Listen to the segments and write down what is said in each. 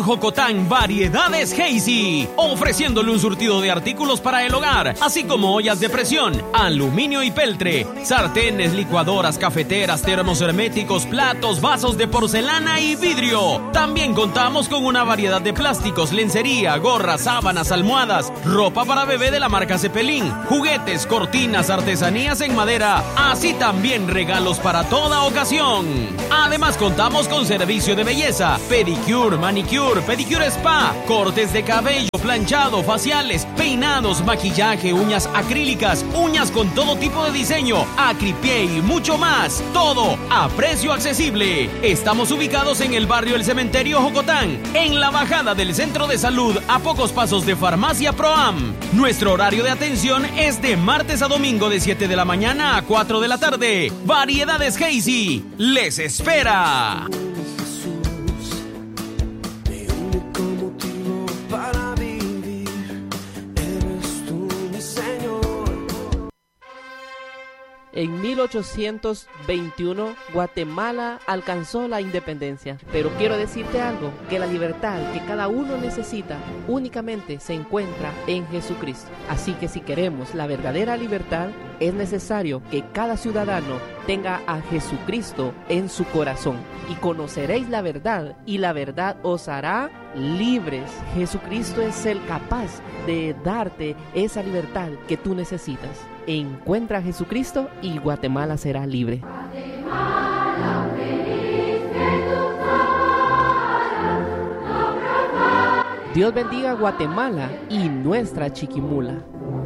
Jocotán, Variedades Hazy, ofreciéndole un surtido de artículos para el hogar, así como ollas de presión, aluminio y peltre, sartenes, licuadoras, cafeteras, termos herméticos, platos, vasos de porcelana y vidrio. También contamos con una variedad de plásticos, lencería, gorras, sábanas, almohadas, ropa para bebé de la marca Cepelín, juguetes, cortinas, artesanías en madera, así también regalos para toda ocasión. Además contamos con servicio de belleza, pedicure, manicure, pedicure spa, cortes de cabello, planchado, faciales, peinados, maquillaje, uñas acrílicas, uñas con todo tipo de diseño, acripié y mucho más. Todo a precio accesible. Estamos ubicados en el barrio El Cementerio Jocotán, en la bajada del Centro de Salud, a pocos pasos de Farmacia Proam. Nuestro horario de atención es de martes a domingo de 7 de la mañana a 4 de la tarde. Variedades Hazy les espera. En 1821, Guatemala alcanzó la independencia. Pero quiero decirte algo, que la libertad que cada uno necesita únicamente se encuentra en Jesucristo. Así que si queremos la verdadera libertad, es necesario que cada ciudadano tenga a Jesucristo en su corazón. Y conoceréis la verdad, y la verdad os hará libres. Jesucristo es el capaz de darte esa libertad que tú necesitas. Encuentra a Jesucristo y Guatemala será libre. Guatemala, feliz que tú harás, Dios bendiga a Guatemala y nuestra Chiquimula.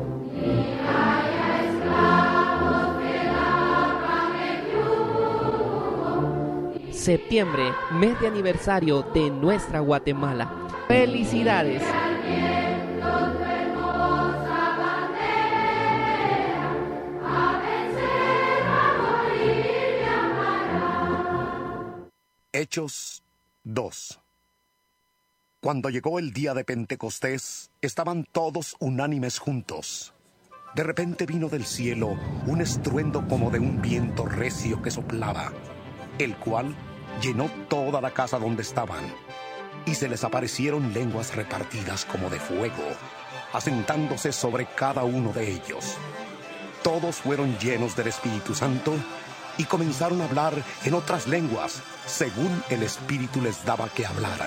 Septiembre, mes de aniversario de nuestra Guatemala. ¡Felicidades! Hechos 2. Cuando llegó el día de Pentecostés, estaban todos unánimes juntos. De repente vino del cielo un estruendo como de un viento recio que soplaba, el cual llenó toda la casa donde estaban, y se les aparecieron lenguas repartidas como de fuego, asentándose sobre cada uno de ellos. Todos fueron llenos del Espíritu Santo y comenzaron a hablar en otras lenguas, según el Espíritu les daba que hablaran.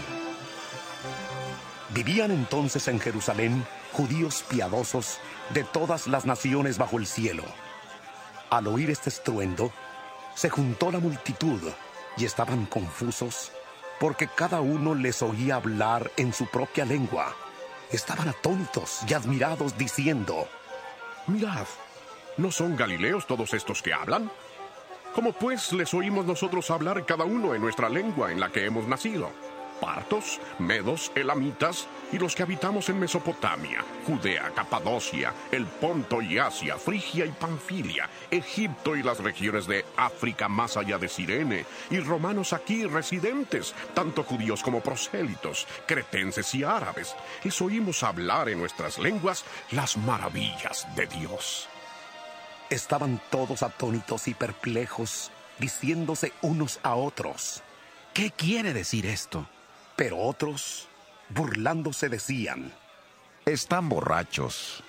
Vivían entonces en Jerusalén judíos piadosos de todas las naciones bajo el cielo. Al oír este estruendo, se juntó la multitud y estaban confusos, porque cada uno les oía hablar en su propia lengua. Estaban atónitos y admirados, diciendo: Mirad, ¿no son galileos todos estos que hablan? ¿Cómo pues les oímos nosotros hablar cada uno en nuestra lengua en la que hemos nacido? Partos, medos, elamitas y los que habitamos en Mesopotamia, Judea, Capadocia, el Ponto y Asia, Frigia y Panfilia, Egipto y las regiones de África más allá de Cirene, y romanos aquí residentes, tanto judíos como prosélitos, cretenses y árabes. Les oímos hablar en nuestras lenguas las maravillas de Dios. Estaban todos atónitos y perplejos, diciéndose unos a otros: ¿qué quiere decir esto? Pero otros, burlándose, decían: están borrachos.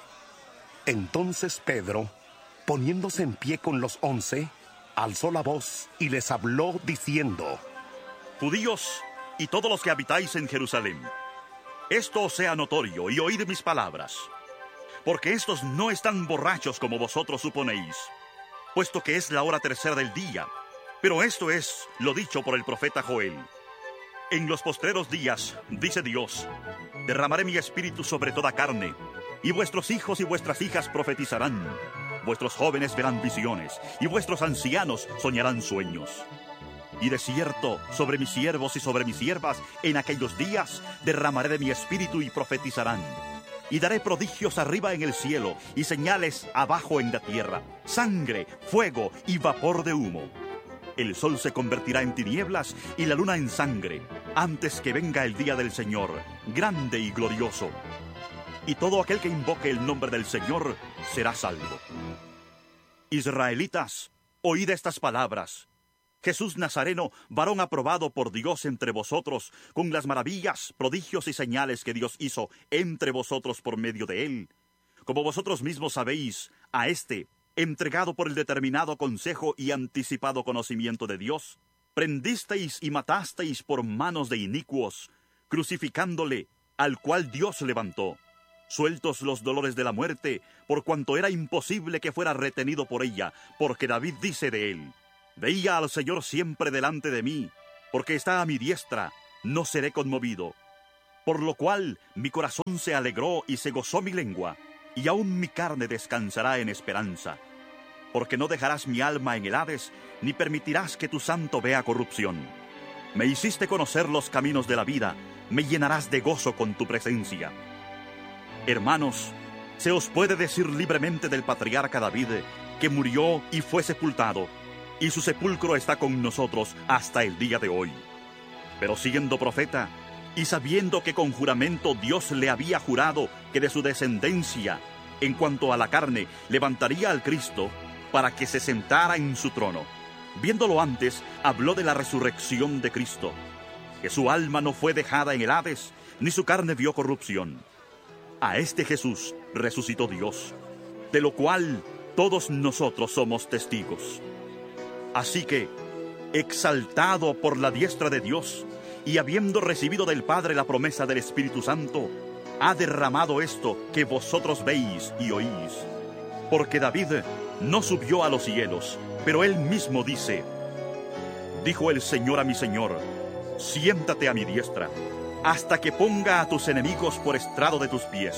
Entonces Pedro, poniéndose en pie con los 11, alzó la voz y les habló diciendo: Judíos y todos los que habitáis en Jerusalén, esto os sea notorio y oíd mis palabras. Porque estos no están borrachos como vosotros suponéis, puesto que es la hora tercera del día. Pero esto es lo dicho por el profeta Joel. En los postreros días, dice Dios, derramaré mi espíritu sobre toda carne, y vuestros hijos y vuestras hijas profetizarán. Vuestros jóvenes verán visiones, y vuestros ancianos soñarán sueños. Y de cierto, sobre mis siervos y sobre mis siervas, en aquellos días derramaré de mi espíritu y profetizarán. Y daré prodigios arriba en el cielo, y señales abajo en la tierra, sangre, fuego y vapor de humo. El sol se convertirá en tinieblas y la luna en sangre, antes que venga el día del Señor, grande y glorioso. Y todo aquel que invoque el nombre del Señor será salvo. Israelitas, oíd estas palabras. Jesús Nazareno, varón aprobado por Dios entre vosotros, con las maravillas, prodigios y señales que Dios hizo entre vosotros por medio de él. Como vosotros mismos sabéis, a éste, entregado por el determinado consejo y anticipado conocimiento de Dios, prendisteis y matasteis por manos de inicuos, crucificándole, al cual Dios levantó, sueltos los dolores de la muerte, por cuanto era imposible que fuera retenido por ella, porque David dice de él: veía al Señor siempre delante de mí, porque está a mi diestra, no seré conmovido. Por lo cual mi corazón se alegró y se gozó mi lengua, y aún mi carne descansará en esperanza. Porque no dejarás mi alma en el Hades, ni permitirás que tu santo vea corrupción. Me hiciste conocer los caminos de la vida, me llenarás de gozo con tu presencia. Hermanos, se os puede decir libremente del patriarca David, que murió y fue sepultado, y su sepulcro está con nosotros hasta el día de hoy. Pero siendo profeta, y sabiendo que con juramento Dios le había jurado que de su descendencia, en cuanto a la carne, levantaría al Cristo, para que se sentara en su trono, viéndolo antes, habló de la resurrección de Cristo, que su alma no fue dejada en el Hades, ni su carne vio corrupción. A este Jesús resucitó Dios, de lo cual todos nosotros somos testigos. Así que, exaltado por la diestra de Dios, y habiendo recibido del Padre la promesa del Espíritu Santo, ha derramado esto que vosotros veis y oís. Porque David no subió a los cielos, pero él mismo dice: dijo el Señor a mi Señor, siéntate a mi diestra, hasta que ponga a tus enemigos por estrado de tus pies.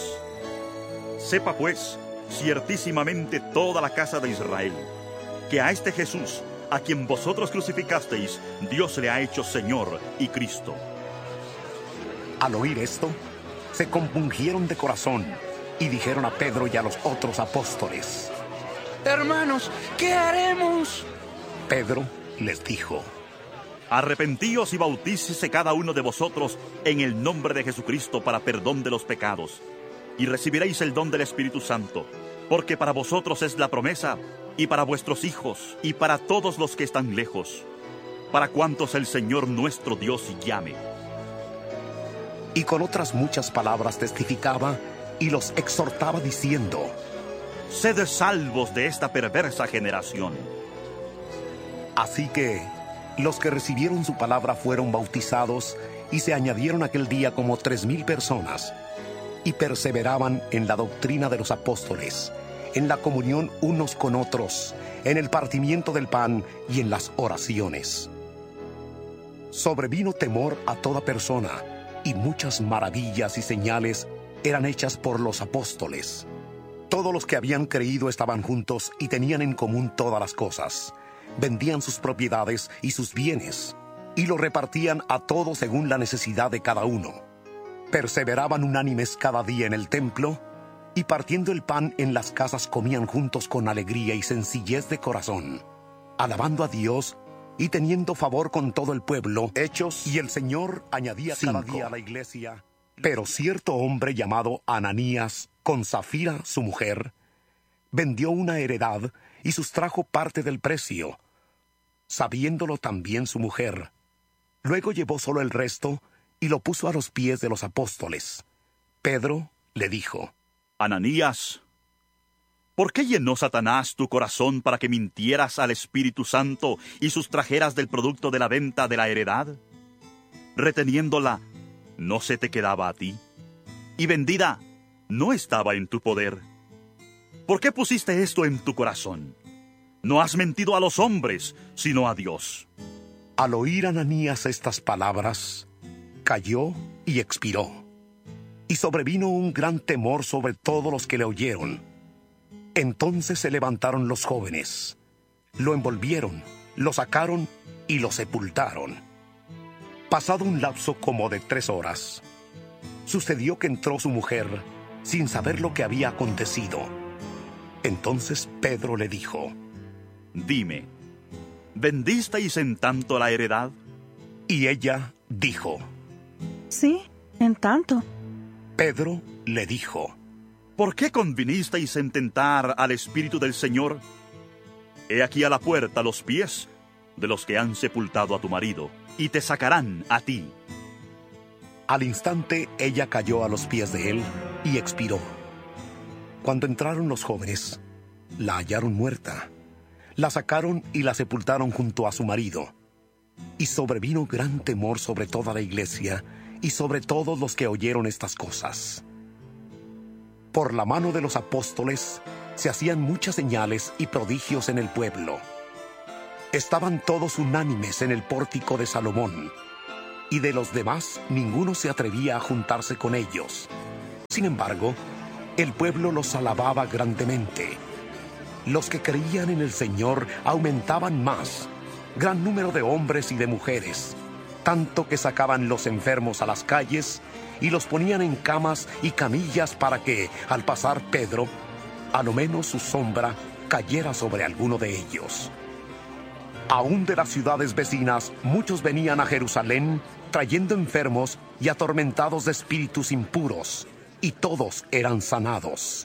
Sepa pues, ciertísimamente toda la casa de Israel, que a este Jesús, a quien vosotros crucificasteis, Dios le ha hecho Señor y Cristo. Al oír esto, se compungieron de corazón y dijeron a Pedro y a los otros apóstoles: hermanos, ¿qué haremos? Pedro les dijo: arrepentíos y bautícese cada uno de vosotros en el nombre de Jesucristo para perdón de los pecados, y recibiréis el don del Espíritu Santo, porque para vosotros es la promesa, y para vuestros hijos, y para todos los que están lejos, para cuantos el Señor nuestro Dios llame. Y con otras muchas palabras testificaba y los exhortaba diciendo: sed salvos de esta perversa generación. Así que los que recibieron su palabra fueron bautizados, y se añadieron aquel día como 3,000 personas, y perseveraban en la doctrina de los apóstoles, en la comunión unos con otros, en el partimiento del pan y en las oraciones. Sobrevino temor a toda persona, y muchas maravillas y señales eran hechas por los apóstoles. Todos los que habían creído estaban juntos y tenían en común todas las cosas. Vendían sus propiedades y sus bienes, y lo repartían a todos según la necesidad de cada uno. Perseveraban unánimes cada día en el templo, y partiendo el pan en las casas comían juntos con alegría y sencillez de corazón, alabando a Dios y teniendo favor con todo el pueblo. Hechos, y el Señor añadía 5. Cada día a la iglesia. Pero cierto hombre llamado Ananías, con Safira su mujer, vendió una heredad y sustrajo parte del precio, sabiéndolo también su mujer. Luego llevó solo el resto y lo puso a los pies de los apóstoles. Pedro le dijo: Ananías, ¿por qué llenó Satanás tu corazón para que mintieras al Espíritu Santo y sustrajeras del producto de la venta de la heredad? Reteniéndola, ¿no se te quedaba a ti? Y vendida, ¿no estaba en tu poder? ¿Por qué pusiste esto en tu corazón? No has mentido a los hombres, sino a Dios. Al oír Ananías estas palabras, cayó y expiró. Y sobrevino un gran temor sobre todos los que le oyeron. Entonces se levantaron los jóvenes, lo envolvieron, lo sacaron y lo sepultaron. Pasado un lapso como de 3 horas, sucedió que entró su mujer sin saber lo que había acontecido. Entonces Pedro le dijo: Dime, ¿vendisteis en tanto la heredad? Y ella dijo: Sí, en tanto. Pedro le dijo: ¿Por qué convinisteis en tentar al Espíritu del Señor? He aquí a la puerta los pies, de los que han sepultado a tu marido, y te sacarán a ti. Al instante ella cayó a los pies de él y expiró. Cuando entraron los jóvenes, la hallaron muerta. La sacaron y la sepultaron junto a su marido. Y sobrevino gran temor sobre toda la iglesia y sobre todos los que oyeron estas cosas. Por la mano de los apóstoles se hacían muchas señales y prodigios en el pueblo. Estaban todos unánimes en el pórtico de Salomón, y de los demás ninguno se atrevía a juntarse con ellos. Sin embargo, el pueblo los alababa grandemente. Los que creían en el Señor aumentaban más, gran número de hombres y de mujeres, tanto que sacaban los enfermos a las calles y los ponían en camas y camillas para que, al pasar Pedro, a lo menos su sombra cayera sobre alguno de ellos. Aún de las ciudades vecinas, muchos venían a Jerusalén trayendo enfermos y atormentados de espíritus impuros, y todos eran sanados.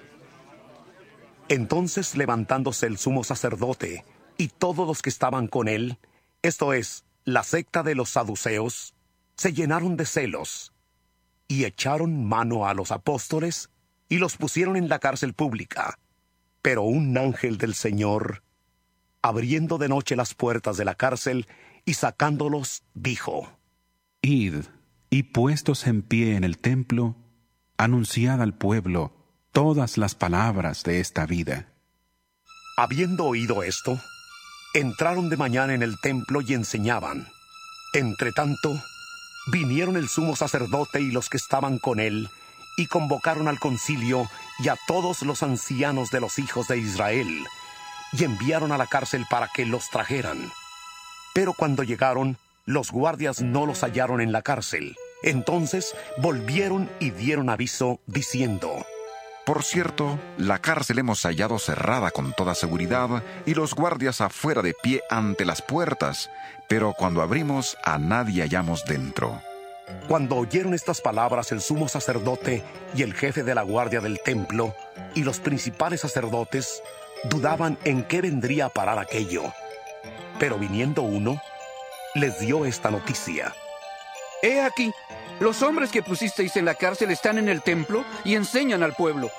Entonces, levantándose el sumo sacerdote y todos los que estaban con él, esto es, la secta de los saduceos, se llenaron de celos, y echaron mano a los apóstoles y los pusieron en la cárcel pública. Pero un ángel del Señor, abriendo de noche las puertas de la cárcel y sacándolos, dijo: Id, y puestos en pie en el templo, anunciad al pueblo todas las palabras de esta vida. Habiendo oído esto, entraron de mañana en el templo y enseñaban. Entretanto, vinieron el sumo sacerdote y los que estaban con él, y convocaron al concilio y a todos los ancianos de los hijos de Israel, y enviaron a la cárcel para que los trajeran. Pero cuando llegaron, los guardias no los hallaron en la cárcel. Entonces volvieron y dieron aviso, diciendo: Por cierto, la cárcel hemos hallado cerrada con toda seguridad y los guardias afuera de pie ante las puertas, pero cuando abrimos a nadie hallamos dentro. Cuando oyeron estas palabras el sumo sacerdote y el jefe de la guardia del templo y los principales sacerdotes dudaban en qué vendría a parar aquello. Pero viniendo uno, les dio esta noticia: He aquí, los hombres que pusisteis en la cárcel están en el templo y enseñan al pueblo.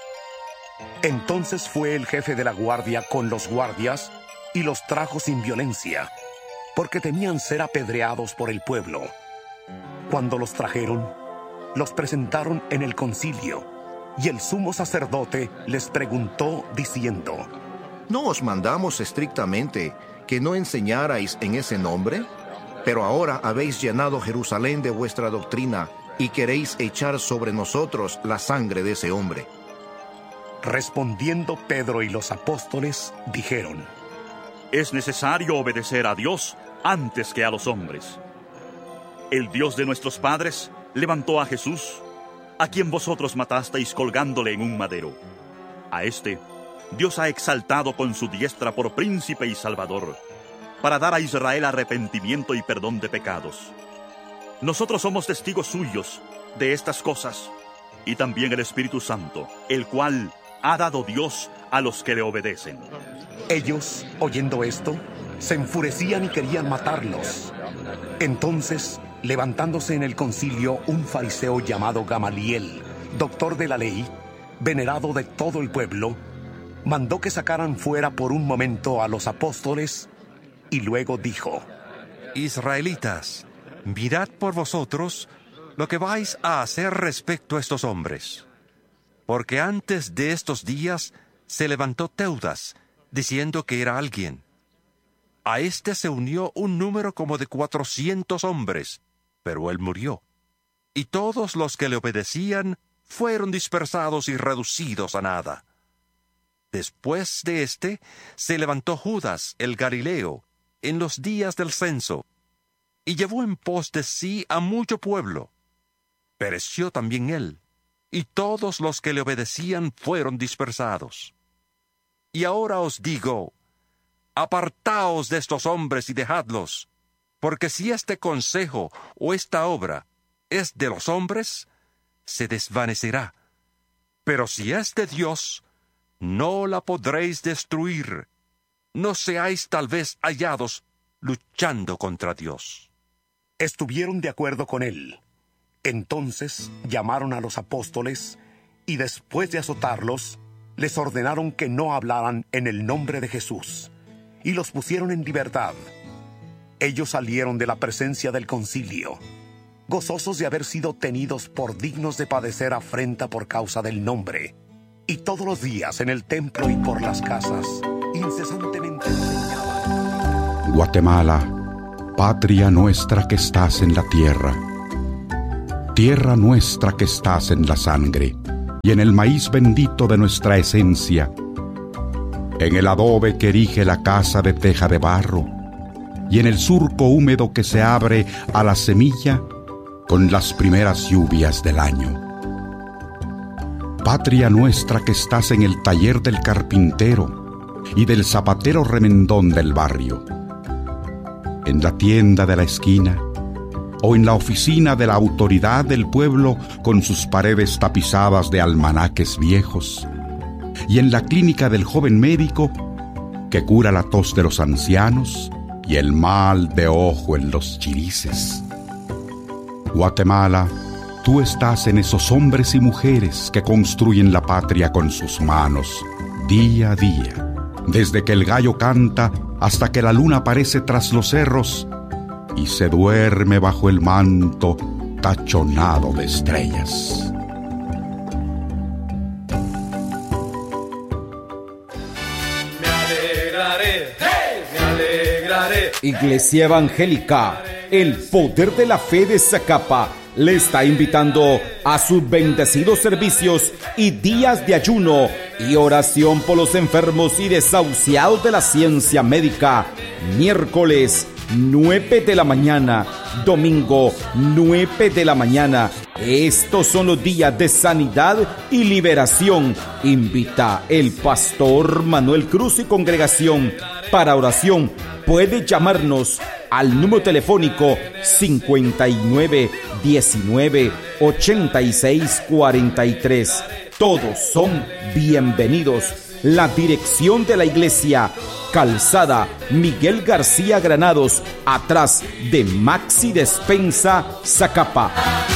Entonces fue el jefe de la guardia con los guardias y los trajo sin violencia, porque temían ser apedreados por el pueblo. Cuando los trajeron, los presentaron en el concilio, y el sumo sacerdote les preguntó diciendo: ¿No os mandamos estrictamente que no enseñarais en ese nombre? Pero ahora habéis llenado Jerusalén de vuestra doctrina y queréis echar sobre nosotros la sangre de ese hombre. Respondiendo Pedro y los apóstoles, dijeron: Es necesario obedecer a Dios antes que a los hombres. El Dios de nuestros padres levantó a Jesús, a quien vosotros matasteis colgándole en un madero. A este Dios ha exaltado con su diestra por príncipe y salvador, para dar a Israel arrepentimiento y perdón de pecados. Nosotros somos testigos suyos de estas cosas, y también el Espíritu Santo, el cual ha dado Dios a los que le obedecen. Ellos, oyendo esto, se enfurecían y querían matarlos. Entonces, levantándose en el concilio un fariseo llamado Gamaliel, doctor de la ley, venerado de todo el pueblo, mandó que sacaran fuera por un momento a los apóstoles, y luego dijo: Israelitas, mirad por vosotros lo que vais a hacer respecto a estos hombres. Porque antes de estos días se levantó Teudas, diciendo que era alguien. A éste se unió un número como de 400 hombres, pero él murió. Y todos los que le obedecían fueron dispersados y reducidos a nada. Después de éste se levantó Judas el Galileo en los días del censo, y llevó en pos de sí a mucho pueblo. Pereció también él, y todos los que le obedecían fueron dispersados. Y ahora os digo, apartaos de estos hombres y dejadlos, porque si este consejo o esta obra es de los hombres, se desvanecerá. Pero si es de Dios, no la podréis destruir. No seáis tal vez hallados luchando contra Dios. Estuvieron de acuerdo con él. Entonces llamaron a los apóstoles y después de azotarlos, les ordenaron que no hablaran en el nombre de Jesús y los pusieron en libertad. Ellos salieron de la presencia del concilio, gozosos de haber sido tenidos por dignos de padecer afrenta por causa del nombre. Y todos los días en el templo y por las casas, incesantemente enseñaban. Guatemala, patria nuestra que estás en la tierra, tierra nuestra que estás en la sangre y en el maíz bendito de nuestra esencia, en el adobe que erige la casa de teja de barro, y en el surco húmedo que se abre a la semilla con las primeras lluvias del año. Patria nuestra que estás en el taller del carpintero y del zapatero remendón del barrio, en la tienda de la esquina o en la oficina de la autoridad del pueblo con sus paredes tapizadas de almanaques viejos, y en la clínica del joven médico que cura la tos de los ancianos y el mal de ojo en los chirices. Guatemala, tú estás en esos hombres y mujeres que construyen la patria con sus manos, día a día, desde que el gallo canta hasta que la luna aparece tras los cerros y se duerme bajo el manto tachonado de estrellas. Iglesia Evangélica, el poder de la fe de Zacapa, le está invitando a sus bendecidos servicios y días de ayuno y oración por los enfermos y desahuciados de la ciencia médica. Miércoles 9 de la mañana, domingo 9 de la mañana. Estos son los días de sanidad y liberación. Invita el pastor Manuel Cruz y congregación. Para oración puede llamarnos al número telefónico 59 19 86 43. Todos son bienvenidos. La dirección de la iglesia: Calzada Miguel García Granados, atrás de Maxi Despensa, Zacapa.